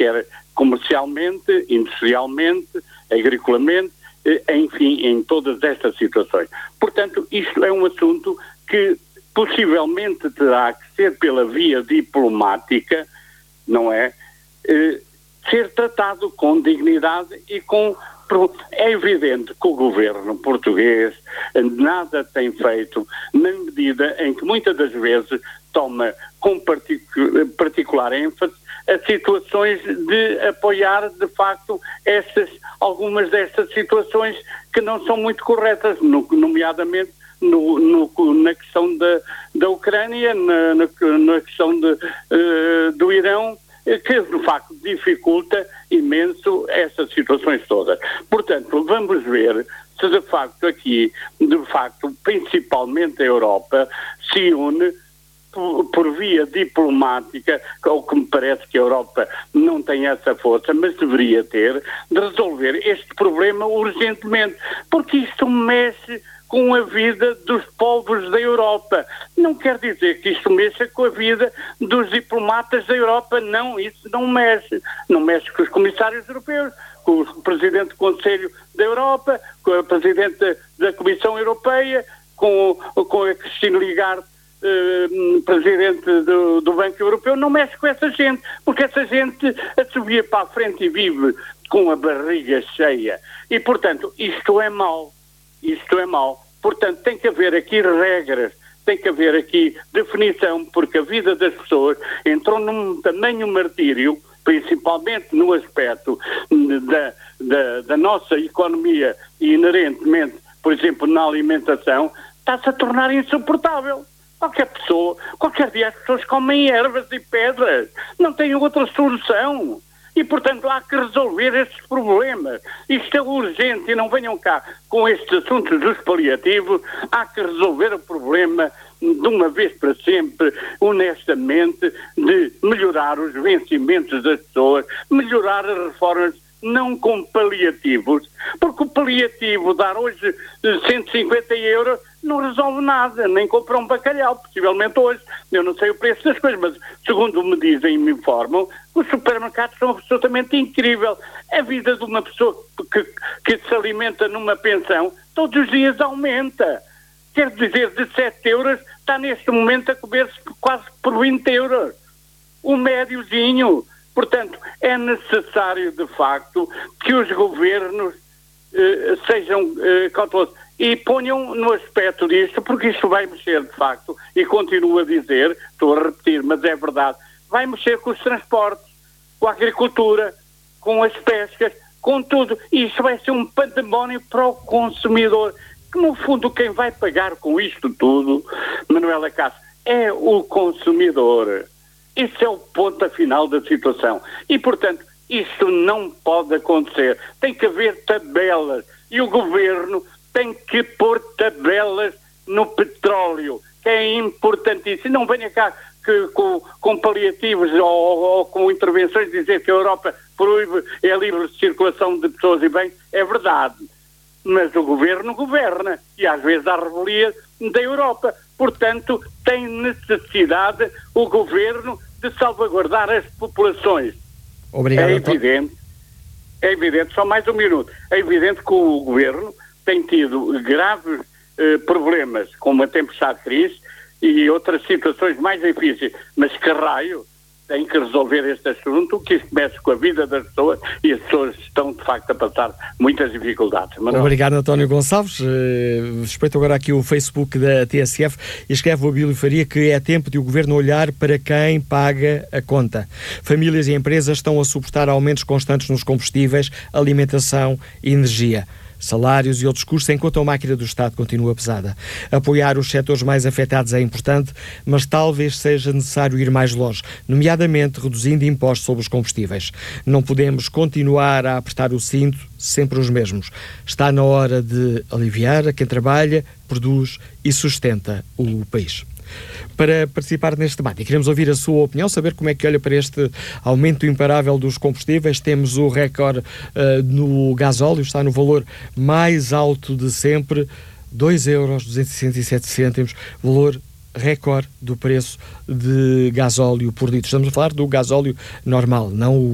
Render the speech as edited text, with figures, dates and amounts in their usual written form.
quer comercialmente, industrialmente, agriculamente, enfim, em todas estas situações. Portanto, isto é um assunto que possivelmente terá que ser pela via diplomática, não é? Ser tratado com dignidade e com... É evidente que o governo português nada tem feito na medida em que muitas das vezes toma com particular ênfase as situações de apoiar de facto algumas destas situações que não são muito corretas, nomeadamente na questão da Ucrânia, na questão do Irão, que de facto dificulta imenso essas situações todas. Portanto, vamos ver se de facto, principalmente a Europa se une por via diplomática, ao que me parece que a Europa não tem essa força, mas deveria ter, de resolver este problema urgentemente, porque isto mexe com a vida dos povos da Europa. Não quer dizer que isto mexa com a vida dos diplomatas da Europa. Não, isso não mexe. Não mexe com os comissários europeus, com o Presidente do Conselho da Europa, com a Presidente da Comissão Europeia, com a Christine Lagarde, Presidente do Banco Europeu. Não mexe com essa gente, porque essa gente assobia para a frente e vive com a barriga cheia. E, portanto, isto é mau. Isto é mau. Portanto, tem que haver aqui regras, tem que haver aqui definição, porque a vida das pessoas entrou num tamanho martírio, principalmente no aspecto da nossa economia e inerentemente, por exemplo, na alimentação, está-se a tornar insuportável. Qualquer dia as pessoas comem ervas e pedras, não têm outra solução. E, portanto, há que resolver estes problemas. Isto é urgente e não venham cá com estes assuntos dos paliativos. Há que resolver o problema de uma vez para sempre, honestamente, de melhorar os vencimentos das pessoas, melhorar as reformas, não com paliativos, porque o paliativo, dar hoje 150 euros, não resolve nada, nem comprar um bacalhau, possivelmente hoje. Eu não sei o preço das coisas, mas segundo me dizem e me informam, os supermercados são absolutamente incríveis. A vida de uma pessoa que se alimenta numa pensão, todos os dias aumenta. Quer dizer, de 7 euros, está neste momento a comer-se quase por 20 euros. O médiozinho. Portanto, é necessário, de facto, que os governos sejam cautelosos e ponham no aspecto disto, porque isto vai mexer, de facto, e continuo a dizer, estou a repetir, mas é verdade, vai mexer com os transportes, com a agricultura, com as pescas, com tudo. E isto vai ser um pandemónio para o consumidor, que no fundo quem vai pagar com isto tudo, Manuela Cássio, é o consumidor. Esse é o ponto final da situação. E, portanto, isto não pode acontecer. Tem que haver tabelas. E o governo tem que pôr tabelas no petróleo, que é importantíssimo. Não venha cá com paliativos ou com intervenções dizer que a Europa proíbe a livre circulação de pessoas e bens. É verdade. Mas o governo governa. E às vezes há revelia da Europa. Portanto, tem necessidade o governo de salvaguardar as populações. Obrigado, É evidente, só mais um minuto, é evidente que o governo tem tido graves problemas, como a tempestade Cris e outras situações mais difíceis, mas que raio tem que resolver este assunto, que isto mexe com a vida das pessoas e as pessoas estão, de facto, a passar muitas dificuldades. Obrigado, António Gonçalves. Respeito agora aqui o Facebook da TSF e escreve o Abílio Faria que é tempo de o Governo olhar para quem paga a conta. Famílias e empresas estão a suportar aumentos constantes nos combustíveis, alimentação e energia. Salários e outros custos, enquanto a máquina do Estado continua pesada. Apoiar os setores mais afetados é importante, mas talvez seja necessário ir mais longe, nomeadamente reduzindo impostos sobre os combustíveis. Não podemos continuar a apertar o cinto, sempre os mesmos. Está na hora de aliviar a quem trabalha, produz e sustenta o país. Para participar neste debate, e queremos ouvir a sua opinião, saber como é que olha para este aumento imparável dos combustíveis. Temos o recorde no gasóleo, está no valor mais alto de sempre, 2,267€, valor recorde do preço de gasóleo por litro. Estamos a falar do gasóleo normal, não o